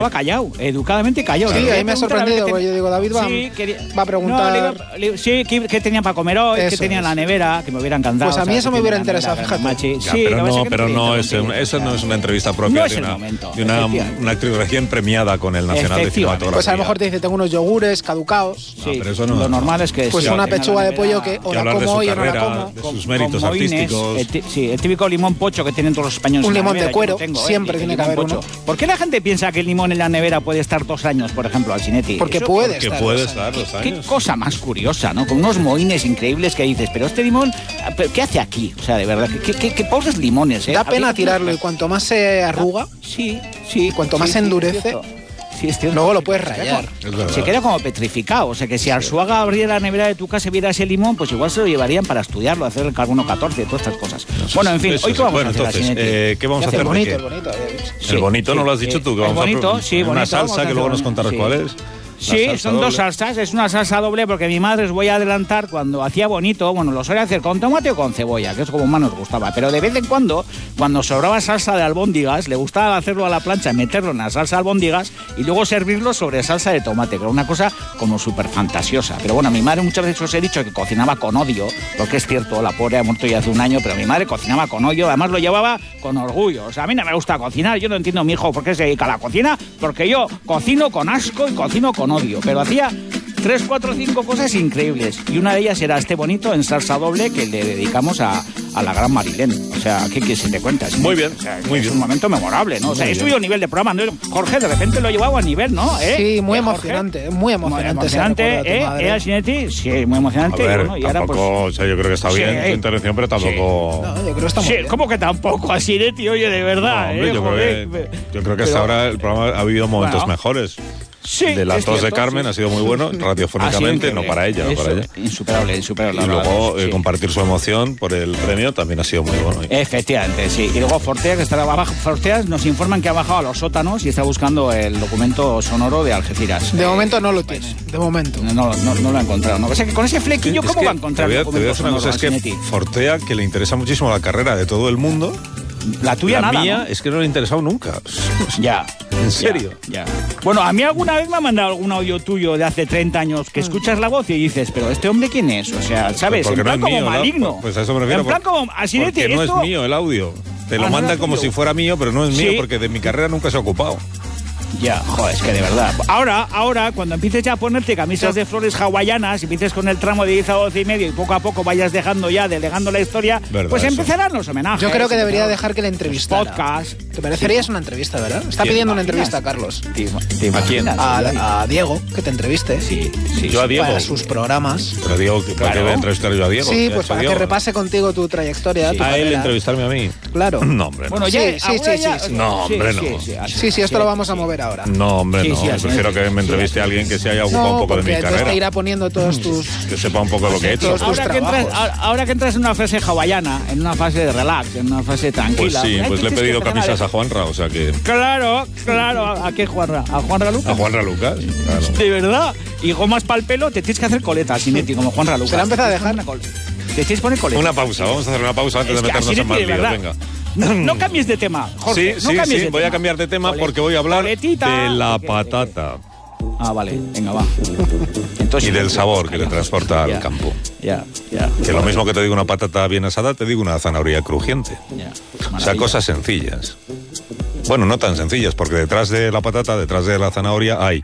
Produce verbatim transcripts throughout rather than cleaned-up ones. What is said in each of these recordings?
callado, educadamente callado. Sí, ahí me ha sorprendido, porque yo digo, David va, sí, quería... va a preguntar... No, le... sí, ¿qué, qué tenía para comer hoy? ¿Qué tenía en la nevera? Que me hubiera encantado. Pues a mí eso me hubiera interesado, fíjate. Ya, sí, pero no, pero no es un, eso no es una entrevista propia no de, una, momento, de una, una actriz recién premiada con el Nacional de Cinematografía. Pues a lo mejor te dice, tengo unos yogures caducados. Sí, no, pero eso no, lo normal es que... Pues sí, una pechuga de pollo que o la como hoy o no la como. De sus méritos artísticos. Sí, el típico limón pocho que tienen todos los españoles. Un limón de cuero, siempre tiene que haber uno. ¿Por qué la gente piensa que el limón en la nevera puede estar dos años, por ejemplo, Alcinetti? Porque puede estar. Porque puede estar dos años. Qué cosa más curiosa, ¿no? Con unos mohines increíbles que dices, pero este limón, ¿qué hace aquí? O sea, de verdad, ¿qué, qué, qué pobres limones, eh? Da pena tirarlo y cuanto más se arruga, sí, sí, y cuanto más sí, se endurece, sí, es cierto. Luego lo puedes rayar. Se queda como petrificado. O sea, que si Arzuaga abriera la nevera de tu casa y viera ese limón, pues igual se lo llevarían para estudiarlo, hacer el carbono catorce, todas estas cosas. Eso, bueno, en fin, eso, hoy qué vamos bueno, a hacer, entonces, eh, ¿qué vamos a hacer? El bonito, el bonito. Sí, el bonito, sí, no lo has dicho sí, tú, que vamos bonito, a sí, una bonito, salsa que luego nos contarás sí. cuál es. Sí, son doble. dos salsas, es una salsa doble porque mi madre, os voy a adelantar, cuando hacía bonito, bueno, lo solía hacer con tomate o con cebolla, que es como más nos gustaba, pero de vez en cuando, cuando sobraba salsa de albóndigas, le gustaba hacerlo a la plancha, meterlo en la salsa de albóndigas y luego servirlo sobre salsa de tomate, que era una cosa como súper fantasiosa. Pero bueno, mi madre muchas veces os he dicho que cocinaba con odio, porque es cierto, la pobre ha muerto ya hace un año, pero mi madre cocinaba con odio, además lo llevaba con orgullo. O sea, a mí no me gusta cocinar, yo no entiendo a mi hijo por qué se dedica a la cocina, porque yo cocino con asco y cocino con odio, pero hacía tres, cuatro, cinco cosas increíbles. Y una de ellas era este bonito en salsa doble que le dedicamos a, a la gran Marilén. O sea, ¿qué quieres que te cuentas? Muy bien, o sea, muy es bien. un momento memorable, ¿no? O sea, he subido nivel de programa, ¿no? Jorge, de repente lo he llevado a nivel, ¿no? ¿Eh? Sí, muy ¿Eh, emocionante, muy emocionante. Muy emocionante, ¿eh? ¿Eh, Alcinetti? Sí, muy emocionante. A ver, y bueno, y ahora, tampoco, pues, o sea, yo creo que está bien sí, tu intervención, pero tampoco... Sí. No, yo creo que está muy sí, bien. ¿cómo que tampoco, Alcinetti? Oye, de verdad, no, hombre, ¿eh? yo, Joder, creo que, yo creo que hasta ahora el programa ha habido momentos bueno, mejores. Sí, de la tos de Carmen sí. ha sido muy bueno, radiofónicamente, no para ella, no para ella. Insuperable, insuperable. Y luego sí. eh, compartir su emoción por el premio también ha sido muy bueno. Efectivamente, sí. Y luego Fortea, que estará abajo. Fortea nos informan que ha bajado a los sótanos y está buscando el documento sonoro de Algeciras. De momento no lo tiene, de momento. No, no, no, no lo ha encontrado. ¿No? O sea, que con ese flequillo, ¿cómo que va a encontrar te voy a, el documento te voy a decir una cosa, es que Fortea, que le interesa muchísimo la carrera de todo el mundo... La tuya la nada, mía ¿no? es que no le ha interesado nunca. Ya. ¿En serio? Ya, ya. Bueno, a mí alguna vez me ha mandado algún audio tuyo de hace treinta años que escuchas la voz y dices, pero ¿este hombre quién es? O sea, ¿sabes? Porque en plan no es como mío, maligno. ¿no? Pues a eso me refiero. En plan como... Así de porque no esto... es mío el audio. Te lo ah, manda no como tuyo. si fuera mío, pero no es mío ¿Sí? porque de mi carrera nunca se ha ocupado. Ya, joder, es que de verdad. Ahora, ahora, cuando empieces ya a ponerte camisas de flores hawaianas y empieces con el tramo de diez a doce y medio y poco a poco vayas dejando ya, delegando la historia, verdad, pues eso. empezarán los homenajes. Yo creo que debería dejar que le entrevistara. Podcast. Te merecerías una entrevista, ¿verdad? Está pidiendo una entrevista a Carlos. ¿Te, te ¿A quién? A, a Diego, que te entreviste. Sí, sí. Yo a Diego. Para sus programas. Pero Diego, ¿para Claro. qué voy a entrevistar yo a Diego? Sí, ¿Qué ha pues hecho para Diego? que repase contigo tu trayectoria, Sí. tu A él carrera. entrevistarme a mí. Claro. No, hombre. No, Bueno, Sí, ya, sí, ahora sí, ya- sí, sí. No, hombre, no. Sí, sí, Sí, sí, esto lo vamos a mover ahora. no, hombre, Sí, no. sí, así Prefiero es. que me Sí, entreviste a alguien que se haya ocupado No, un poco de porque mi entonces carrera. te irá poniendo todos tus... Que sepa un poco de lo que he hecho. Todos tus Ahora que, entras, trabajos. ahora, ahora que entras en una fase hawaiana, en una fase de relax, en una fase Pues tranquila. sí, hay pues le he veces que pedido empezar camisas de- a Juanra, o sea que... Claro, claro. ¿A qué Juanra? ¿A Juanra Lucas? A Juanra Lucas, claro. De verdad. Y gomas para el pelo, te tienes que hacer coletas, Sinetti, como Juanra Lucas. Se la ha empezado a dejar. Te tienes que poner coletas. Una pausa, vamos a hacer una pausa antes Es de que meternos así en más de líos, verdad. venga. No, no cambies de tema, Jorge. Sí, no sí, cambies sí, de voy tema. a cambiar de tema Cole- porque voy a hablar coletita, de la porque- patata. Ah, vale, venga, va. Entonces, Y del sabor que le transporta ya, al campo. Ya, ya. Que lo mismo que te digo una patata bien asada, te digo una zanahoria crujiente. Ya, O sea, maravilla. cosas sencillas. Bueno, no tan sencillas, porque detrás de la patata, detrás de la zanahoria, hay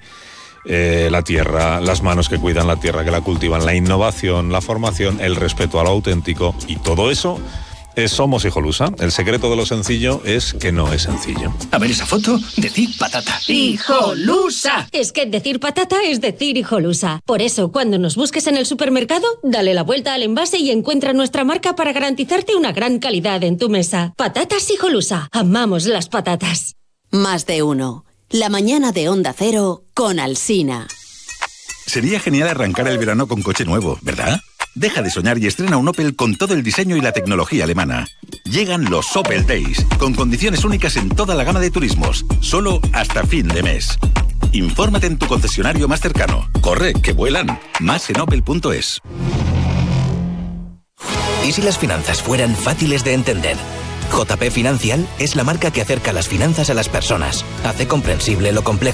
eh, la tierra, las manos que cuidan la tierra, que la cultivan, la innovación, la formación, el respeto a lo auténtico. Y todo eso es Somos Hijolusa. El secreto de lo sencillo es que no es sencillo. A ver esa foto, decir patata. ¡Hijolusa! Es que decir patata es decir hijolusa. Por eso, cuando nos busques en el supermercado, dale la vuelta al envase y encuentra nuestra marca para garantizarte una gran calidad en tu mesa. Patatas Hijolusa. Amamos las patatas. Más de uno. La mañana de Onda Cero con Alsina. Sería genial arrancar el verano con coche nuevo, ¿verdad? Deja de soñar y estrena un Opel con todo el diseño y la tecnología alemana. Llegan los Opel Days, con condiciones únicas en toda la gama de turismos, solo hasta fin de mes. Infórmate en tu concesionario más cercano. Corre, que vuelan. Más en opel punto es. ¿Y si las finanzas fueran fáciles de entender? J P Financial es la marca que acerca las finanzas a las personas. Hace comprensible lo complejo.